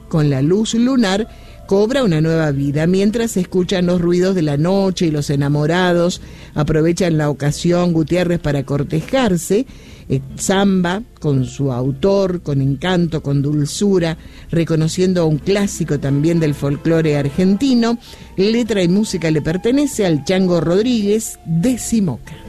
con la luz lunar, cobra una nueva vida. Mientras se escuchan los ruidos de la noche y los enamorados aprovechan la ocasión, Gutiérrez, para cortejarse. Samba, con su autor, con encanto, con dulzura, reconociendo a un clásico también del folclore argentino. Letra y música le pertenece al Chango Rodríguez de Simoca.